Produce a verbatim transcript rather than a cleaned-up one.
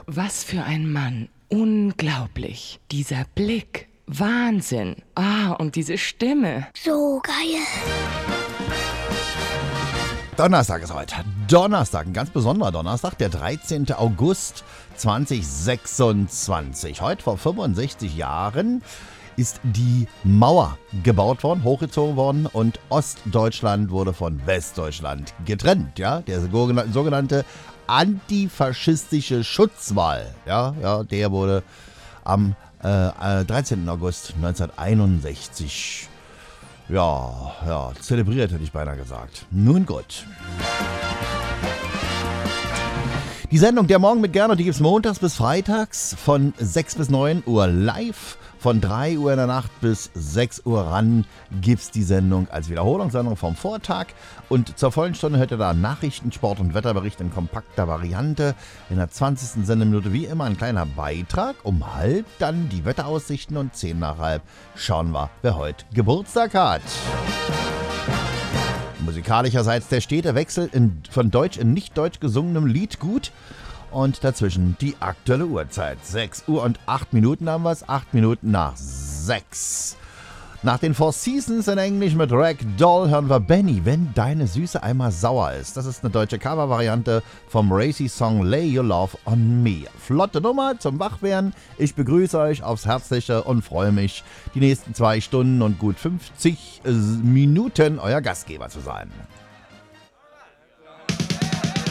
Was für ein Mann. Unglaublich. Dieser Blick. Wahnsinn. Ah, und diese Stimme. So geil. Donnerstag ist heute. Donnerstag, ein ganz besonderer Donnerstag, der dreizehnten August zweitausendsechsundzwanzig. Heute vor fünfundsechzig Jahren ist die Mauer gebaut worden, hochgezogen worden und Ostdeutschland wurde von Westdeutschland getrennt. Ja? Der sogenannte antifaschistische Schutzwall, ja, ja, der wurde am äh, dreizehnten August neunzehnhunderteinundsechzig Ja, ja, zelebriert, hätte ich beinahe gesagt. Nun gut. Die Sendung Der Morgen mit Gernot, die gibt es montags bis freitags von sechs bis neun Uhr live. Von drei Uhr in der Nacht bis sechs Uhr ran gibt es die Sendung als Wiederholungssendung vom Vortag. Und zur vollen Stunde hört ihr da Nachrichten, Sport und Wetterbericht in kompakter Variante. In der zwanzigsten Sendeminute wie immer ein kleiner Beitrag. Um halb dann die Wetteraussichten und zehn nach halb schauen wir, wer heute Geburtstag hat. Musikalischerseits der stete Wechsel in, von deutsch in nicht deutsch gesungenem Lied gut. Und dazwischen die aktuelle Uhrzeit. sechs Uhr und acht Minuten haben wir es. acht Minuten nach sechs. Nach den Four Seasons in Englisch mit Ragdoll hören wir Benny, wenn deine Süße einmal sauer ist. Das ist eine deutsche Covervariante vom Racy-Song Lay Your Love on Me. Flotte Nummer zum Wachwerden. Ich begrüße euch aufs Herzliche und freue mich, die nächsten zwei Stunden und gut fünfzig Minuten euer Gastgeber zu sein.